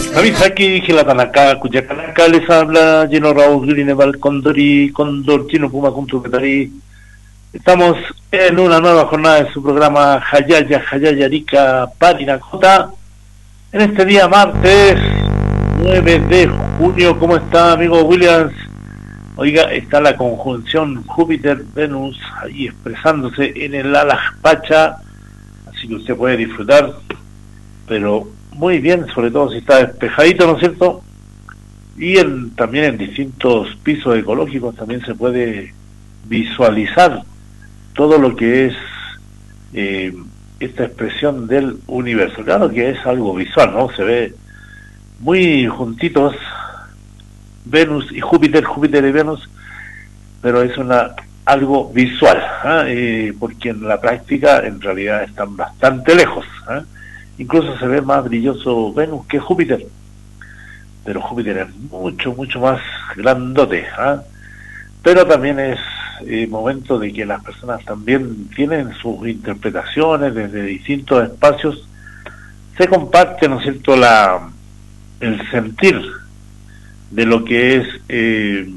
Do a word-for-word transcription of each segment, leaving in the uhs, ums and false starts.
Navisaki, Gilatanaka, Cuyacanaka, les habla Lleno Raúl Grineval, Condori, Condor, Chino Puma, Junto Petari. Estamos en una nueva jornada de su programa Hayaya, Hayaya, Arica, Parinacota. En este día martes, nueve de junio, ¿cómo está, amigo Williams? Oiga, está la conjunción Júpiter-Venus ahí expresándose en el Alajpacha, así que usted puede disfrutar, pero muy bien, sobre todo si está despejadito, ¿no es cierto? Y en, también en distintos pisos ecológicos también se puede visualizar todo lo que es eh, esta expresión del universo. Claro que es algo visual, ¿no? Se ve muy juntitos Venus y Júpiter, Júpiter y Venus, pero es una algo visual, ¿eh? Eh, porque en la práctica en realidad están bastante lejos, ¿eh? Incluso se ve más brilloso Venus que Júpiter, pero Júpiter es mucho, mucho más grandote, ¿eh? Pero también es eh, momento de que las personas también tienen sus interpretaciones desde distintos espacios, se comparte, ¿no es cierto?, la, el sentir de lo que es eh,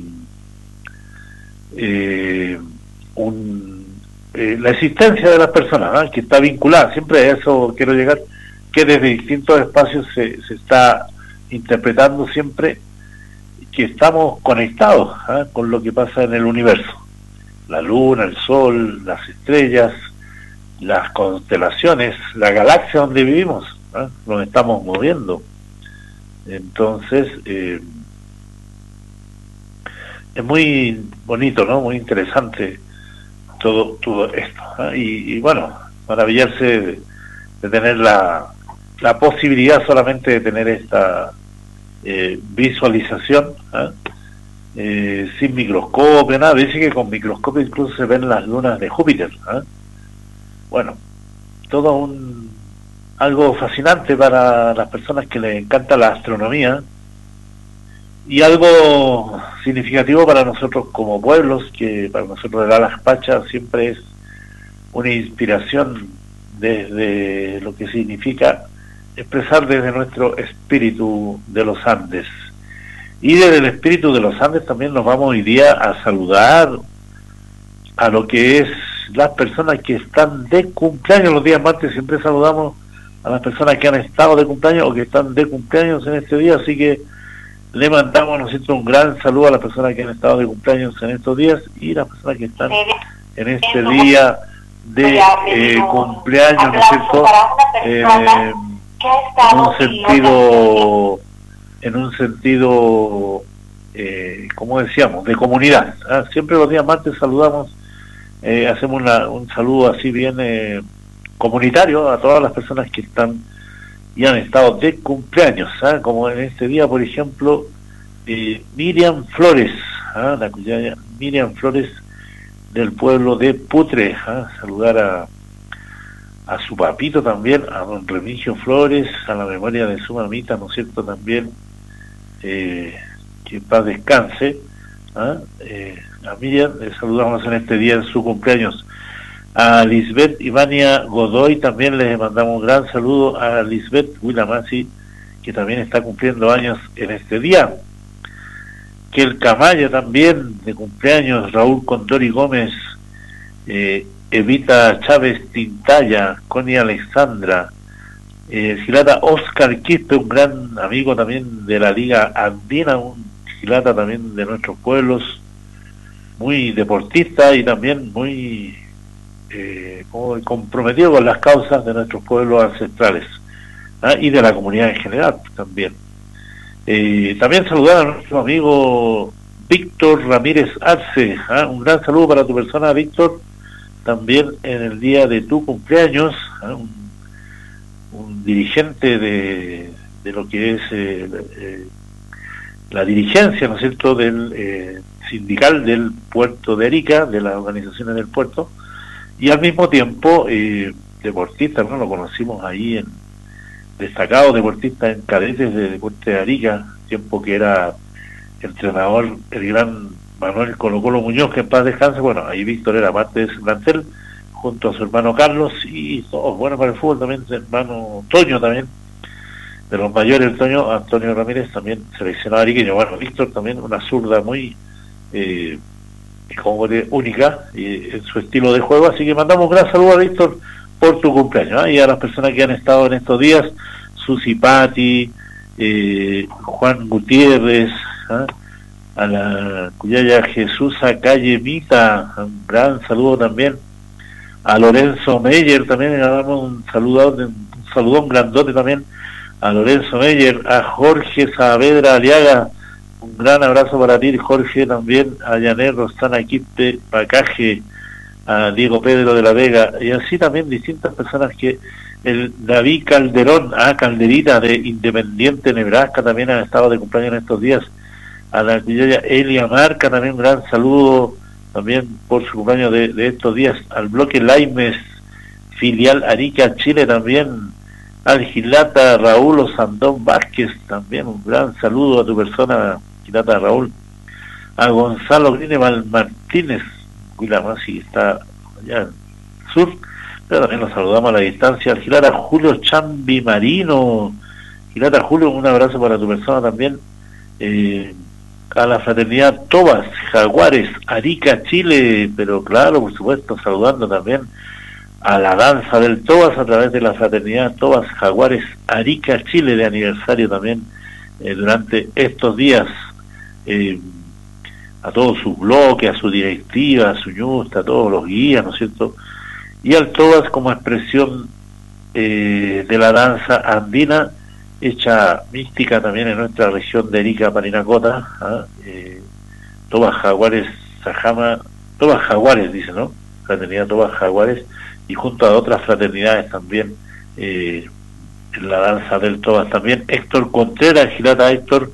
eh, un, eh, la existencia de las personas, ¿eh? Que está vinculada, siempre a eso quiero llegar, que desde distintos espacios se, se está interpretando siempre que estamos conectados, ¿eh? Con lo que pasa en el universo, la luna, el sol, las estrellas, las constelaciones, la galaxia donde vivimos, ¿eh? Nos estamos moviendo. Entonces eh, es muy bonito, ¿no? Muy interesante todo todo esto, ¿eh? y, y bueno, maravillarse de, de tener la la posibilidad solamente de tener esta eh, visualización, ¿eh? Eh, sin microscopio, nada. Dice que con microscopio incluso se ven las lunas de Júpiter, ¿eh? Bueno, todo un algo fascinante para las personas que les encanta la astronomía y algo significativo para nosotros como pueblos, que para nosotros el Alajpacha siempre es una inspiración desde lo que significa expresar desde nuestro espíritu de los Andes. Y desde el espíritu de los Andes también nos vamos hoy día a saludar a lo que es las personas que están de cumpleaños. Los días martes siempre saludamos a las personas que han estado de cumpleaños o que están de cumpleaños en este día, así que le mandamos, ¿no es cierto?, un gran saludo a las personas que han estado de cumpleaños en estos días y las personas que están en este día de eh, cumpleaños, ¿no es cierto?, eh, en un sentido, en un sentido, eh, como decíamos, de comunidad, ¿eh? Siempre los días martes saludamos, eh, hacemos una, un saludo así bien eh, comunitario a todas las personas que están y han estado de cumpleaños, ¿eh? Como en este día, por ejemplo, eh, Miriam Flores, ¿eh? La cuyaya Miriam Flores del pueblo de Putre, ¿eh? Saludar a a su papito también, a don Remigio Flores, a la memoria de su mamita, ¿no es cierto?, también, eh, que en paz descanse, ¿eh? Eh, a Miriam le saludamos en este día en su cumpleaños. A Lisbeth Ivania Godoy también les mandamos un gran saludo, a Lisbeth Willamasi, que también está cumpliendo años en este día. Que el Camaya también de cumpleaños, Raúl Condori Gómez, eh, Evita Chávez Tintaya, Connie Alexandra, eh, Gilata Oscar Quispe, un gran amigo también de la Liga Andina, un Gilata también de nuestros pueblos, muy deportista y también muy eh, comprometido con las causas de nuestros pueblos ancestrales, ¿ah? Y de la comunidad en general también. Eh, también saludar a nuestro amigo Víctor Ramírez Arce, ¿ah? Un gran saludo para tu persona, Víctor, también en el día de tu cumpleaños, ¿eh? un, un dirigente de, de lo que es eh, eh, la dirigencia, ¿no es cierto?, del eh, sindical del puerto de Arica, de las organizaciones del puerto, y al mismo tiempo eh, deportista, ¿no? Lo conocimos ahí, en destacado deportista en cadetes de Deporte de Arica, tiempo que era entrenador el gran Manuel Colo Colo Muñoz, que en paz descanse. Bueno, ahí Víctor era parte de ese plantel, junto a su hermano Carlos, y todos buenos para el fútbol también, su hermano Toño también, de los mayores, Antonio, Antonio Ramírez, también seleccionado ariqueño. Bueno, Víctor también, una zurda muy eh, como de única eh, en su estilo de juego, así que mandamos un gran saludo a Víctor por tu cumpleaños, ¿eh? Y a las personas que han estado en estos días, Susi Pati, eh, Juan Gutiérrez, ¿eh? A la Cuyaya Jesús Calle Mita, un gran saludo también a Lorenzo Meyer, también le damos un saludo, un saludón grandote también a Lorenzo Meyer, a Jorge Saavedra Aliaga, un gran abrazo para ti, Jorge, también a Yaner Rostana Quispe Pacaje, a Diego Pedro de la Vega, y así también distintas personas que el David Calderón, a Calderita de Independiente Nebraska, también han estado de cumpleaños en estos días. A la Cuyaya Elia Marca, también un gran saludo también por su cumpleaños de, de estos días. Al bloque Laimes, filial Arica, Chile, también. Al Gilata Raúl Osandón Vázquez, también un gran saludo a tu persona, Gilata Raúl. A Gonzalo Grineval Martínez, Guilamasi está allá en el sur, pero también los saludamos a la distancia. Al Gilata Julio Chambi Marino, Gilata Julio, un abrazo para tu persona también. Eh, a la fraternidad Tobas Jaguares Arica Chile, pero claro, por supuesto, saludando también a la danza del Tobas a través de la fraternidad Tobas Jaguares Arica Chile, de aniversario también eh, durante estos días, eh, a todo su bloque, a su directiva, a su ñusta, a todos los guías, ¿no es cierto? Y al Tobas como expresión eh, de la danza andina, hecha mística también en nuestra región de Arica, Parinacota, ¿eh? Eh, Tobas Jaguares Sajama, Tobas Jaguares dice, ¿no? Fraternidad Tobas Jaguares, y junto a otras fraternidades también eh, en la danza del Tobas también. Héctor Contreras, Gilata Héctor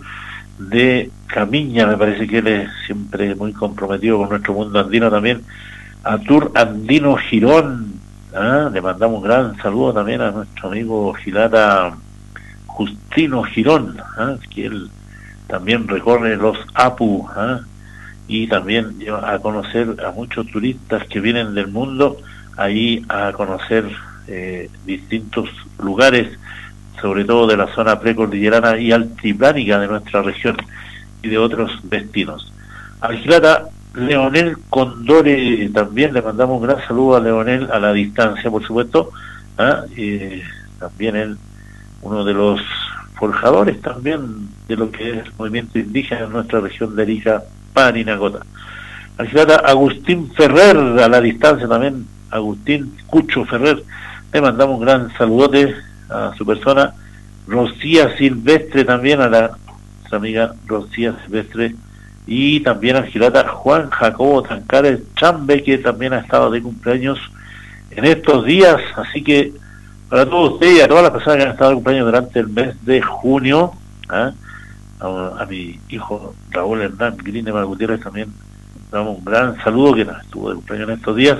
de Camiña, me parece que él es siempre muy comprometido con nuestro mundo andino también. A Tour Andino Girón, ¿eh? Le mandamos un gran saludo también a nuestro amigo Gilata Justino Girón, ¿eh? Que él también recorre los Apu, ¿eh? Y también lleva a conocer a muchos turistas que vienen del mundo ahí a conocer eh, distintos lugares, sobre todo de la zona precordillerana y altiplánica de nuestra región y de otros destinos. Al Gilata Leonel Condore también le mandamos un gran saludo a Leonel a la distancia, por supuesto, ¿eh? Eh, también él, uno de los forjadores también de lo que es el movimiento indígena en nuestra región de Arica, Parinacota. Al Gilata Agustín Ferrer a la distancia también, Agustín Cucho Ferrer, le mandamos un gran saludote a su persona. Rocía Silvestre también, a la nuestra amiga Rocía Silvestre, y también al Gilata Juan Jacobo Tancares Chambe, que también ha estado de cumpleaños en estos días, así que para todos ustedes y a todas las personas que han estado de cumpleaños durante el mes de junio, ¿eh? a, a mi hijo Raúl Hernán Grineval Gutiérrez también damos un gran saludo, que estuvo de cumpleaños en estos días,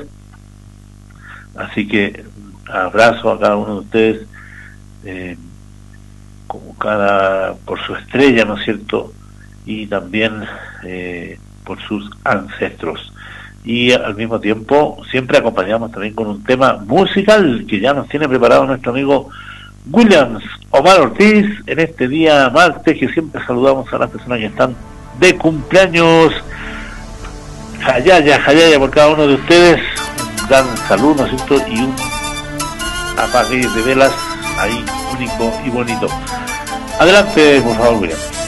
así que un abrazo a cada uno de ustedes, eh, como cada por su estrella, ¿no es cierto?, y también eh, por sus ancestros. Y al mismo tiempo siempre acompañamos también con un tema musical que ya nos tiene preparado nuestro amigo Williams Omar Ortiz en este día martes, que siempre saludamos a las personas que están de cumpleaños. Jayaya, jayaya por cada uno de ustedes, un gran saludo, ¿no es cierto?, y un apague de velas ahí único y bonito. Adelante, por favor, Williams.